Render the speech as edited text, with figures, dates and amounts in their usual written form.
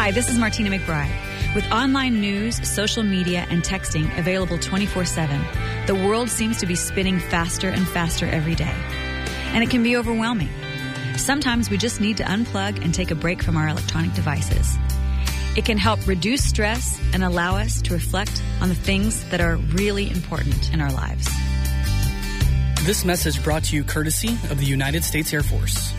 Hi, this is Martina McBride. With online news, social media, and texting available 24/7, the world seems to be spinning faster and faster every day. And it can be overwhelming. Sometimes we just need to unplug and take a break from our electronic devices. It can help reduce stress and allow us to reflect on the things that are really important in our lives. This message brought to you courtesy of the United States Air Force.